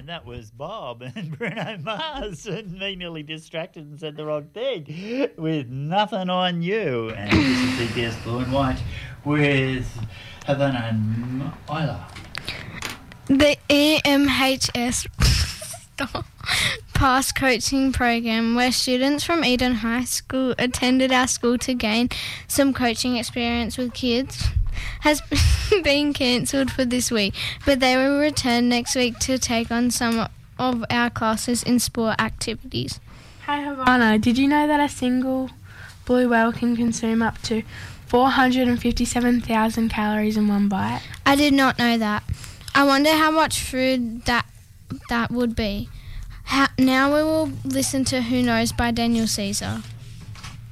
And that was Bob and Bruno Mars, and me nearly distracted and said the wrong thing with Nothing on You. And this is CBS Blue and White with Havana and Isla. The EMHS past coaching program, where students from Eden High School attended our school to gain some coaching experience with kids, has been cancelled for this week, but they will return next week to take on some of our classes in sport activities. Hey Havana, did you know that a single blue whale can consume up to 457,000 calories in one bite? I did not know that. I wonder how much food that would be. Now we will listen to Who Knows by Daniel Caesar.